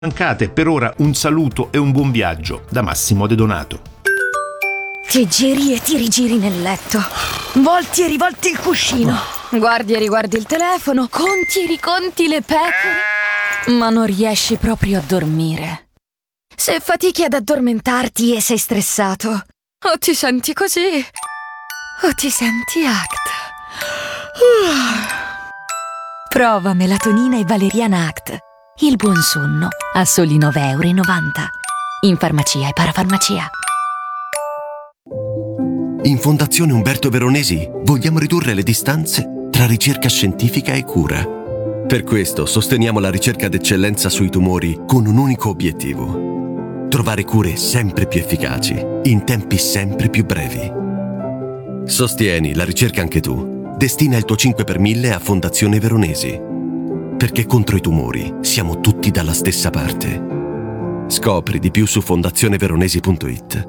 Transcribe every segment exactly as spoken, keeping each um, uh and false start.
mancate. Per ora un saluto e un buon viaggio da Massimo De Donato. Ti giri e ti rigiri nel letto, volti e rivolti il cuscino, guardi e riguardi il telefono, conti e riconti le pecore, ma non riesci proprio a dormire. Se fatichi ad addormentarti e sei stressato, o ti senti così, o ti senti Act. Prova melatonina e valeriana Act. Il buon sonno a soli nove e novanta euro in farmacia e parafarmacia. In Fondazione Umberto Veronesi vogliamo ridurre le distanze tra ricerca scientifica e cura. Per questo sosteniamo la ricerca d'eccellenza sui tumori con un unico obiettivo: trovare cure sempre più efficaci, in tempi sempre più brevi. Sostieni la ricerca anche tu. Destina il tuo cinque per mille a Fondazione Veronesi. Perché contro i tumori siamo tutti dalla stessa parte. Scopri di più su fondazione veronesi punto it.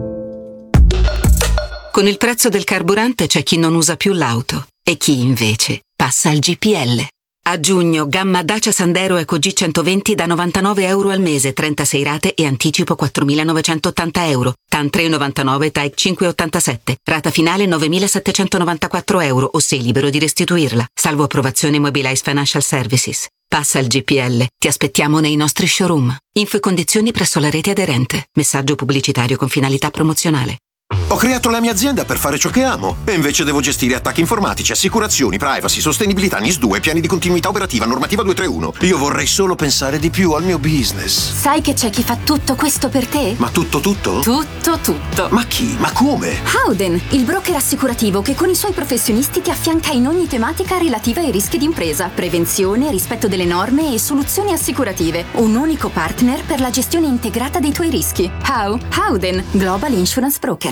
Con il prezzo del carburante c'è chi non usa più l'auto e chi invece passa al G P L. A giugno, gamma Dacia Sandero Eco G centoventi da novantanove euro al mese, trentasei rate e anticipo quattromilanovecentottanta euro. T A N tre virgola novantanove, T A E cinque virgola ottantasette. Rata finale novemilasettecentonovantaquattro euro o sei libero di restituirla. Salvo approvazione Mobilize Financial Services. Passa al G P L. Ti aspettiamo nei nostri showroom. Info e condizioni presso la rete aderente. Messaggio pubblicitario con finalità promozionale. Ho creato la mia azienda per fare ciò che amo e invece devo gestire attacchi informatici, assicurazioni, privacy, sostenibilità, N I S due, piani di continuità operativa, normativa duecentotrentuno. Io vorrei solo pensare di più al mio business. Sai che c'è chi fa tutto questo per te? Ma tutto tutto? Tutto tutto. Ma chi? Ma come? Howden, il broker assicurativo che con i suoi professionisti ti affianca in ogni tematica relativa ai rischi d'impresa, prevenzione, rispetto delle norme e soluzioni assicurative. Un unico partner per la gestione integrata dei tuoi rischi. How? Howden, Global Insurance Broker.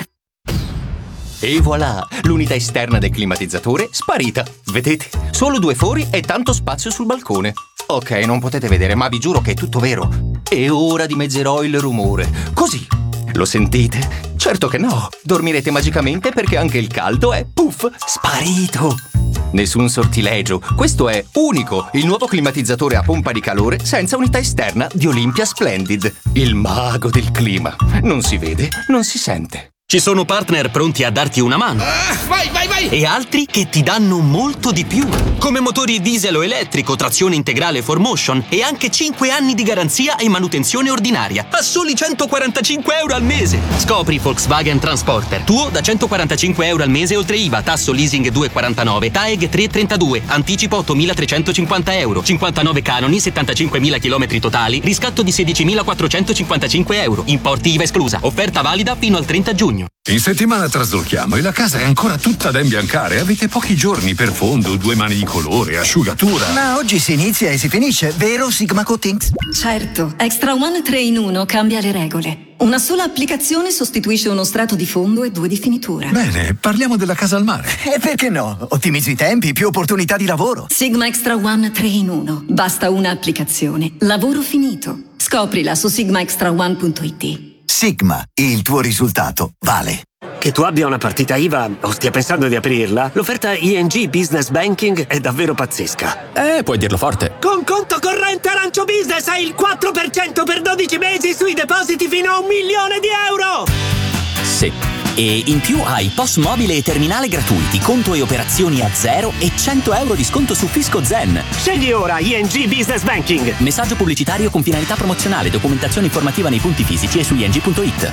E voilà, l'unità esterna del climatizzatore sparita. Vedete? Solo due fori e tanto spazio sul balcone. Ok, non potete vedere, ma vi giuro che è tutto vero. E ora dimezzerò il rumore. Così. Lo sentite? Certo che no. Dormirete magicamente perché anche il caldo è, puff, sparito. Nessun sortilegio. Questo è unico, il nuovo climatizzatore a pompa di calore senza unità esterna di Olympia Splendid. Il mago del clima. Non si vede, non si sente. Ci sono partner pronti a darti una mano. Ah, vai, vai, vai! E altri che ti danno molto di più. Come motori diesel o elettrico, trazione integrale four motion e anche cinque anni di garanzia e manutenzione ordinaria. A soli centoquarantacinque euro al mese. Scopri Volkswagen Transporter. Tuo da centoquarantacinque euro al mese oltre I V A, tasso leasing due virgola quarantanove, T A E G tre virgola trentadue, anticipo ottomilatrecentocinquanta euro, cinquantanove canoni, settantacinquemila chilometri totali, riscatto di sedicimilaquattrocentocinquantacinque euro. Importi I V A esclusa. Offerta valida fino al trenta giugno. In settimana traslochiamo e la casa è ancora tutta da imbiancare. Avete pochi giorni per fondo, due mani di colore, asciugatura. Ma oggi si inizia e si finisce, vero Sigma Coatings? Certo, Extra One tre in uno cambia le regole. Una sola applicazione sostituisce uno strato di fondo e due di finitura. Bene, parliamo della casa al mare. E perché no? Ottimizzi i tempi, più opportunità di lavoro. Sigma Extra One tre in uno. Basta una applicazione. Lavoro finito. Scoprila su sigma extra one punto it. Sigma, il tuo risultato vale. Che tu abbia una partita I V A o stia pensando di aprirla, l'offerta I N G Business Banking è davvero pazzesca. Eh, puoi dirlo forte. Con conto corrente Arancio Business hai il quattro per cento per dodici mesi sui depositi fino a un milione di euro! Sì. E in più hai P O S mobile e terminale gratuiti, conto e operazioni a zero e cento euro di sconto su Fisco Zen. Scegli ora I N G Business Banking. Messaggio pubblicitario con finalità promozionale, documentazione informativa nei punti fisici e su i n g punto it.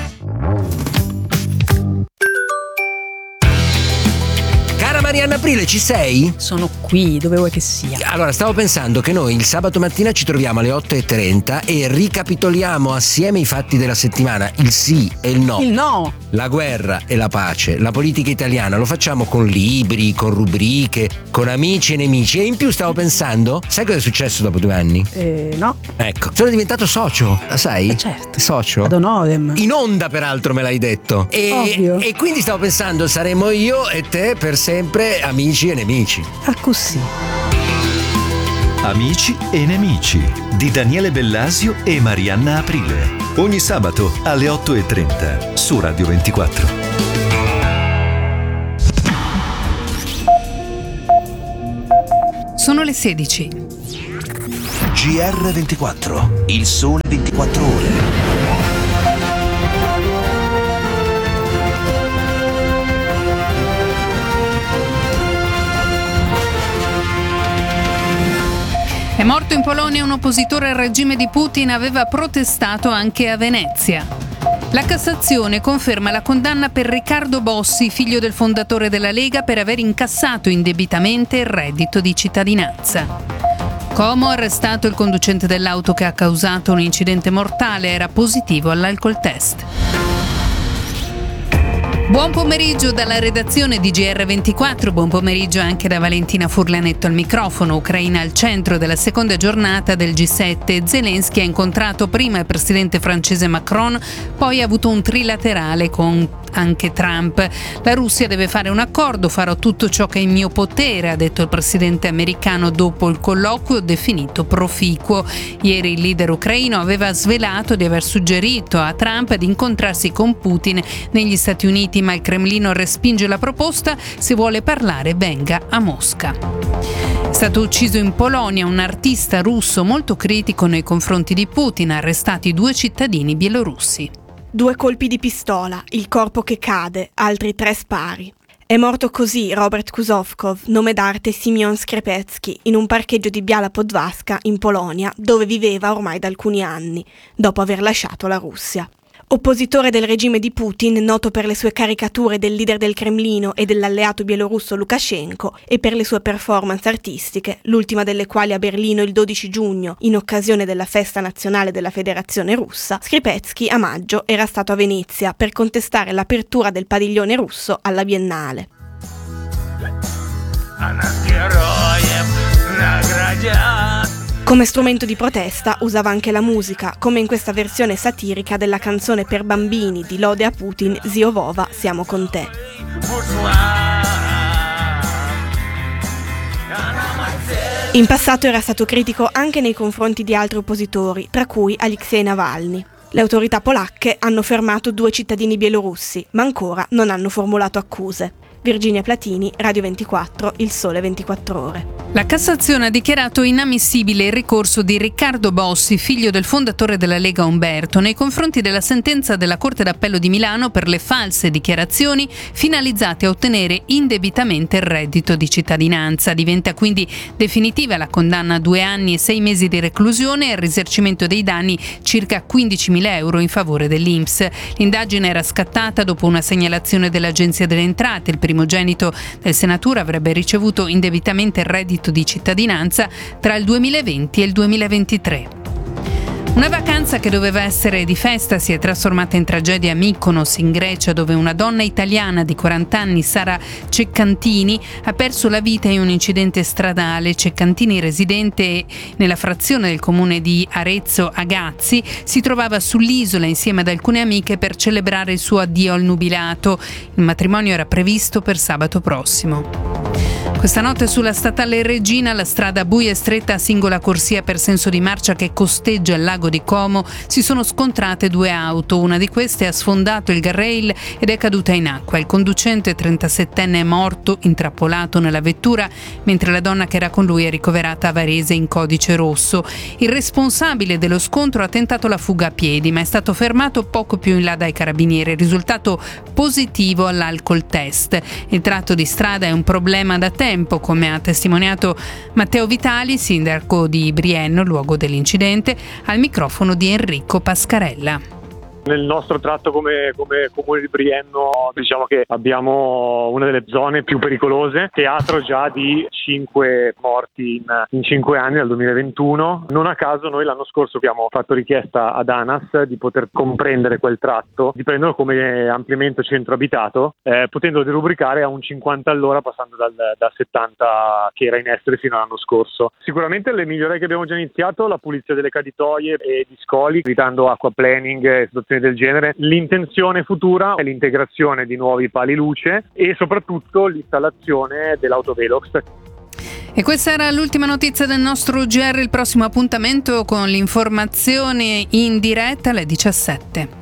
Cara Marianna Aprile, ci sei? Sono qui, dove vuoi che sia. Allora, stavo pensando che noi il sabato mattina ci troviamo alle otto e trenta e ricapitoliamo assieme i fatti della settimana, il sì e il no. Il no! La guerra e la pace, la politica italiana, lo facciamo con libri, con rubriche, con amici e nemici. E in più stavo pensando, sai cosa è successo dopo due anni? Eh, no. Ecco, sono diventato socio, la sai? Eh, certo. Socio? Ad honorem. In onda, peraltro, me l'hai detto. E, Ovvio. E quindi stavo pensando, saremo io e te per sempre amici e nemici. Ah, così. Amici e nemici di Daniele Bellasio e Marianna Aprile. Ogni sabato alle otto e trenta su Radio ventiquattro. Sono le sedici. G R ventiquattro, il sole ventiquattro ore. È morto in Polonia un oppositore al regime di Putin, aveva protestato anche a Venezia. La Cassazione conferma la condanna per Riccardo Bossi, figlio del fondatore della Lega, per aver incassato indebitamente il reddito di cittadinanza. Como ha arrestato il conducente dell'auto che ha causato un incidente mortale, era positivo all'alcol test. Buon pomeriggio dalla redazione di G R ventiquattro, buon pomeriggio anche da Valentina Furlanetto al microfono. Ucraina al centro della seconda giornata del G sette. Zelensky ha incontrato prima il presidente francese Macron, poi ha avuto un trilaterale con anche Trump. La Russia deve fare un accordo, farò tutto ciò che è in mio potere, ha detto il presidente americano dopo il colloquio definito proficuo. Ieri il leader ucraino aveva svelato di aver suggerito a Trump di incontrarsi con Putin negli Stati Uniti, ma il Cremlino respinge la proposta. Se vuole parlare, venga a Mosca. È stato ucciso in Polonia un artista russo molto critico nei confronti di Putin, arrestati due cittadini bielorussi. Due colpi di pistola, il corpo che cade, altri tre spari. È morto così Robert Kuzovkov, nome d'arte Simeon Skrepecki, in un parcheggio di Biała Podwaska in Polonia, dove viveva ormai da alcuni anni, dopo aver lasciato la Russia. Oppositore del regime di Putin, noto per le sue caricature del leader del Cremlino e dell'alleato bielorusso Lukashenko e per le sue performance artistiche, l'ultima delle quali a Berlino il dodici giugno, in occasione della festa nazionale della Federazione Russa, Skripetsky a maggio era stato a Venezia per contestare l'apertura del padiglione russo alla Biennale. Come strumento di protesta usava anche la musica, come in questa versione satirica della canzone per bambini di lode a Putin, Zio Vova, siamo con te. In passato era stato critico anche nei confronti di altri oppositori, tra cui Alexei Navalny. Le autorità polacche hanno fermato due cittadini bielorussi, ma ancora non hanno formulato accuse. Virginia Platini, Radio ventiquattro, Il Sole ventiquattro Ore. La Cassazione ha dichiarato inammissibile il ricorso di Riccardo Bossi, figlio del fondatore della Lega Umberto, nei confronti della sentenza della Corte d'Appello di Milano per le false dichiarazioni finalizzate a ottenere indebitamente il reddito di cittadinanza. Diventa quindi definitiva la condanna a due anni e sei mesi di reclusione e il risarcimento dei danni circa quindicimila euro in favore dell'I N P S. L'indagine era scattata dopo una segnalazione dell'Agenzia delle Entrate. Il primogenito del senatore avrebbe ricevuto indebitamente il reddito di cittadinanza tra il duemilaventi e il duemilaventitré. Una vacanza che doveva essere di festa si è trasformata in tragedia a Mykonos, in Grecia, dove una donna italiana di quaranta anni, Sara Ceccantini, ha perso la vita in un incidente stradale. Ceccantini, residente nella frazione del comune di Arezzo Agazzi, si trovava sull'isola insieme ad alcune amiche per celebrare il suo addio al nubilato. Il matrimonio era previsto per sabato prossimo. Questa notte sulla statale Regina, la strada buia e stretta a singola corsia per senso di marcia che costeggia il lago di Como, si sono scontrate due auto. Una di queste ha sfondato il guardrail ed è caduta in acqua. Il conducente, trentasettenne, è morto intrappolato nella vettura, mentre la donna che era con lui è ricoverata a Varese in codice rosso. Il responsabile dello scontro ha tentato la fuga a piedi, ma è stato fermato poco più in là dai carabinieri. Risultato positivo all'alcol test. Il tratto di strada è un problema da tempo, come ha testimoniato Matteo Vitali, sindaco di Brienno, luogo dell'incidente, al microfono di Enrico Pascarella. Nel nostro tratto come, come comune di Brienno diciamo che abbiamo una delle zone più pericolose, teatro già di cinque morti in, in cinque anni dal duemilaventuno. Non a caso noi l'anno scorso abbiamo fatto richiesta ad ANAS di poter comprendere quel tratto, di prenderlo come ampliamento centro abitato, eh, potendolo derubricare a un cinquanta all'ora passando dal, dal settanta che era in essere fino all'anno scorso. Sicuramente le migliorie che abbiamo già iniziato, la pulizia delle caditoie e di scoli, evitando acquaplaning e situazioni del genere. L'intenzione futura è l'integrazione di nuovi pali luce e soprattutto l'installazione dell'autovelox. E questa era l'ultima notizia del nostro G R. Il prossimo appuntamento con l'informazione in diretta alle diciassette.